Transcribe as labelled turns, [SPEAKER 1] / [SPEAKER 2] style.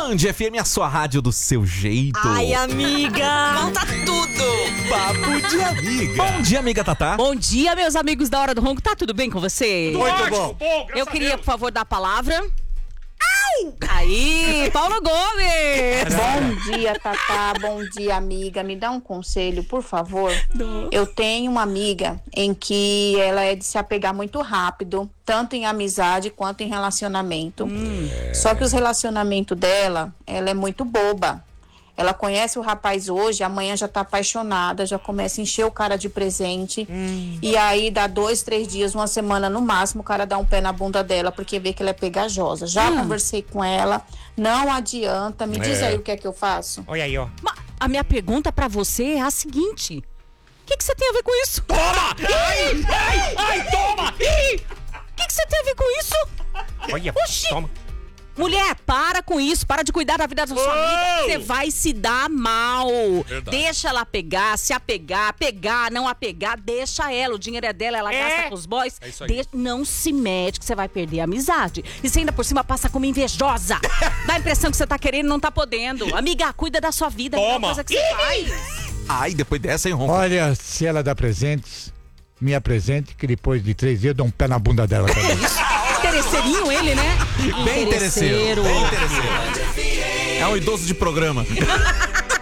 [SPEAKER 1] Band FM, a sua rádio do seu jeito.
[SPEAKER 2] Ai, amiga!
[SPEAKER 3] Conta tudo!
[SPEAKER 1] Papo de amiga. Bom dia, amiga Tatá.
[SPEAKER 2] Bom dia, meus amigos da Hora do Ronco. Tá tudo bem com você?
[SPEAKER 1] Muito bom.
[SPEAKER 2] Eu queria, por favor, dar a palavra. Aí, Paulo Gomes!
[SPEAKER 4] Bom dia, Tatá. Bom dia, amiga. Me dá um conselho, por favor. Eu tenho uma amiga em que ela é de se apegar muito rápido, tanto em amizade quanto em relacionamento. Só que os relacionamentos dela, ela é muito boba. Ela conhece o rapaz hoje, amanhã já tá apaixonada, já começa a encher o cara de presente. E aí dá 2, 3 dias, uma semana no máximo, o cara dá um pé na bunda dela, porque vê que ela é pegajosa. Já conversei com ela, não adianta. Me diz aí o que é que eu faço.
[SPEAKER 5] Olha aí, ó.
[SPEAKER 2] A minha pergunta pra você é a seguinte: o que você tem a ver com isso?
[SPEAKER 5] Toma! Ai, toma!
[SPEAKER 2] O que você tem a ver com isso?
[SPEAKER 5] Olha,
[SPEAKER 2] Oxi!
[SPEAKER 5] toma.
[SPEAKER 2] Mulher, para com isso, para de cuidar da vida da sua amiga, você vai se dar mal.
[SPEAKER 5] Verdade.
[SPEAKER 2] Deixa ela pegar, se apegar, pegar, não apegar, deixa ela, o dinheiro é dela, ela gasta com os boys.
[SPEAKER 5] É isso aí.
[SPEAKER 2] Não se mete que você vai perder a amizade. E você ainda por cima passa como invejosa. Dá a impressão que você tá querendo e não tá podendo. Amiga, cuida da sua vida, é a melhor
[SPEAKER 5] Toma.
[SPEAKER 2] coisa que você faz.
[SPEAKER 1] Ai, depois dessa, hein, Ronco?
[SPEAKER 6] Olha, se ela dá presentes, me apresente que depois de 3 dias eu dou um pé na bunda dela também.
[SPEAKER 2] Interesseirinho ele, né?
[SPEAKER 1] Bem interesseiro. Bem interesseiro. É um idoso de programa.